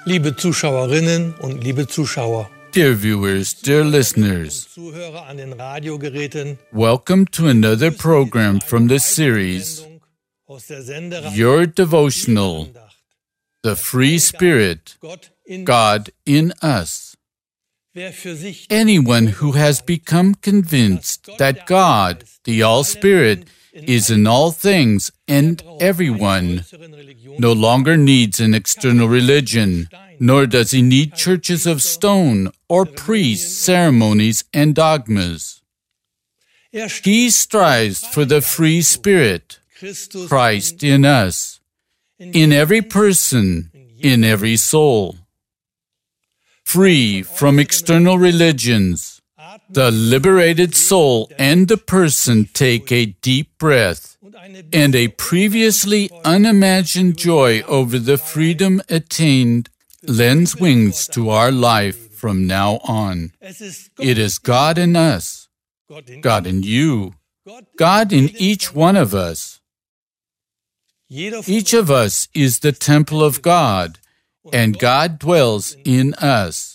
Liebe Zuschauerinnen und liebe Zuschauer, Dear viewers, dear listeners, Zuhörer an den Radiogeräten, welcome to another program from the series, aus der Sendereihe Your Devotional, The Free Spirit, Gott in God in Us. Wer für sich Anyone who has become convinced that God, the All-Spirit, is in all things and everyone, no longer needs an external religion, nor does he need churches of stone or priests, ceremonies, and dogmas. He strives for the free spirit, Christ in us, in every person, in every soul. Free from external religions, the liberated soul and the person take a deep breath, and a previously unimagined joy over the freedom attained lends wings to our life from now on. It is God in us, God in you, God in each one of us. Each of us is the temple of God, and God dwells in us.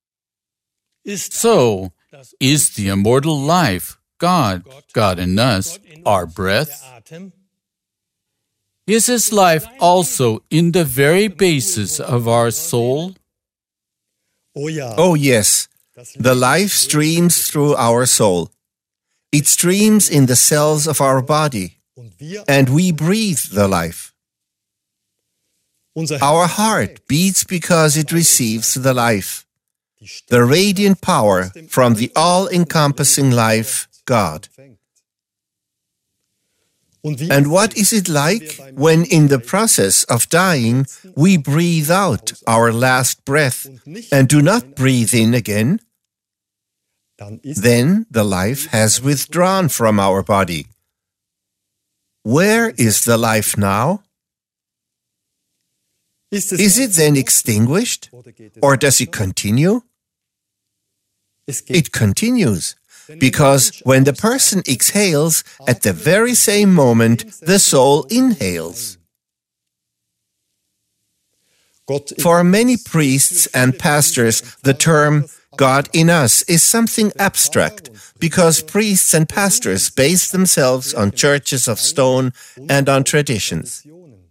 So, is the immortal life, God, God in us, our breath? Is His life also in the very basis of our soul? Oh yes, the life streams through our soul. It streams in the cells of our body, and we breathe the life. Our heart beats because it receives the life, the radiant power from the all-encompassing life, God. And what is it like when in the process of dying we breathe out our last breath and do not breathe in again? Then the life has withdrawn from our body. Where is the life now? Is it then extinguished, or does it continue? It continues, because when the person exhales, at the very same moment, the soul inhales. For many priests and pastors, the term God in us is something abstract, because priests and pastors base themselves on churches of stone and on traditions.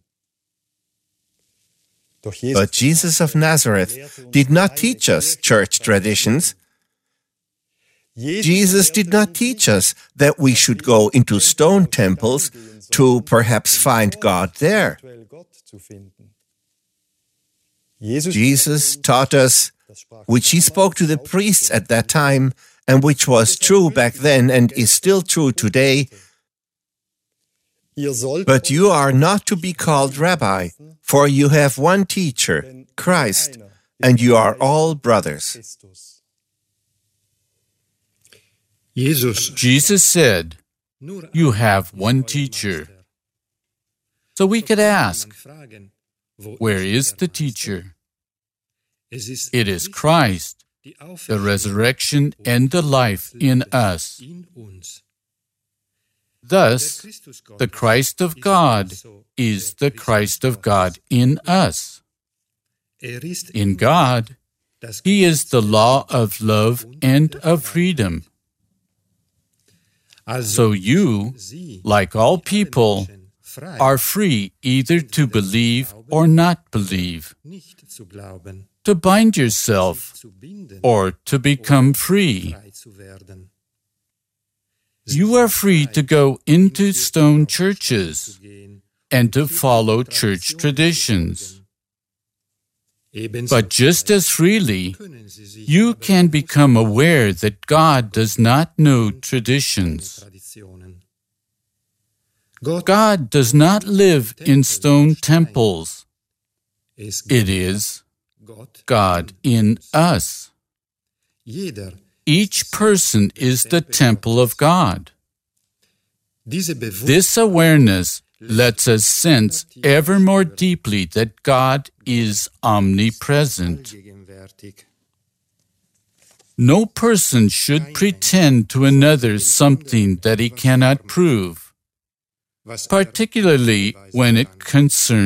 But Jesus of Nazareth did not teach us church traditions. Jesus did not teach us that we should go into stone temples to perhaps find God there. Jesus taught us, which He spoke to the priests at that time, and which was true back then and is still true today. But you are not to be called Rabbi, for you have one teacher, Christ, and you are all brothers. Jesus said, "You have one teacher." So we could ask, where is the teacher? It is Christ, the resurrection and the life in us. Thus, the Christ of God is the Christ of God in us. In God, He is the law of love and of freedom. So you, like all people, are free either to believe or not believe, to bind yourself or to become free. You are free to go into stone churches and to follow church traditions. But just as freely, you can become aware that God does not know traditions. God does not live in stone temples. It is God in us. Each person is the temple of God. This awareness lets us sense ever more deeply that God is omnipresent. No person should pretend to another something that he cannot prove, particularly when it concerns